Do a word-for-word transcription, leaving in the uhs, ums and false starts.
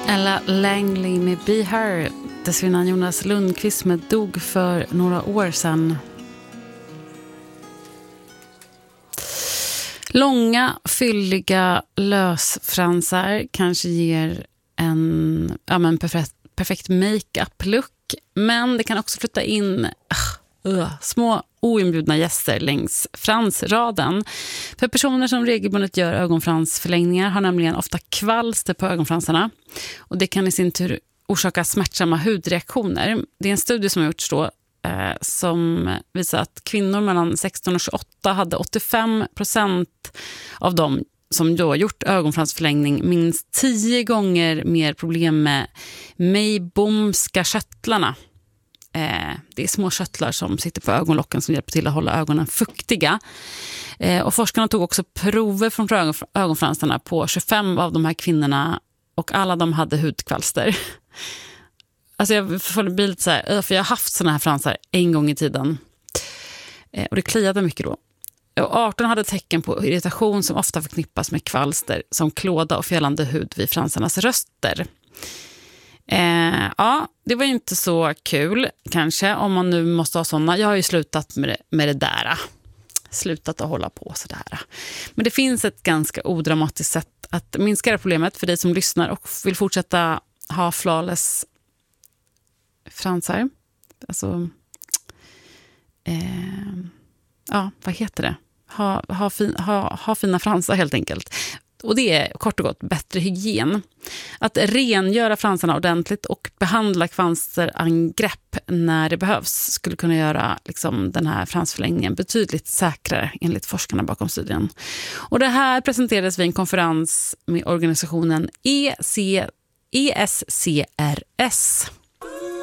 Ella Langley med Be Her. Dessförinnan Jonas Lundqvist med dog för några år sedan. Långa, fylliga lösfransar kanske ger en ja, men perfekt, perfekt make-up-look. Men det kan också flytta in uh, uh, små oinbjudna gäster längs fransraden. För personer som regelbundet gör ögonfransförlängningar har nämligen ofta kvalster på ögonfransarna. Och det kan i sin tur orsaka smärtsamma hudreaktioner. Det är en studie som har gjorts då eh, som visar att kvinnor mellan sexton och tjugoåtta hade åttiofem procent av dem som då gjort ögonfransförlängning minst tio gånger mer problem med meibomska köttlarna. Eh, det är små köttlar som sitter på ögonlocken som hjälper till att hålla ögonen fuktiga. Eh, och forskarna tog också prover från ögon, ögonfransarna på tjugofem av de här kvinnorna och alla de hade hudkvalster. Alltså jag får bli lite så här, för jag har haft såna här fransar en gång i tiden. Eh, och det kliade mycket då. Och arton hade tecken på irritation som ofta förknippas med kvalster som klåda och fjällande hud vid fransarnas röster. Eh, ja, det var ju inte så kul kanske om man nu måste ha sådana. Jag har ju slutat med det, med det där. Slutat att hålla på sådär. Men det finns ett ganska odramatiskt sätt att minska det problemet för dig som lyssnar och vill fortsätta ha flawless fransar. Alltså eh, ja, vad heter det? Ha, ha, fin, ha, ha fina fransar helt enkelt. Och det är kort och gott bättre hygien. Att rengöra fransarna ordentligt och behandla kvalsterangrepp när det behövs skulle kunna göra liksom, den här fransförlängningen betydligt säkrare enligt forskarna bakom studien. Och det här presenterades vid en konferens med organisationen E C, E S C R S.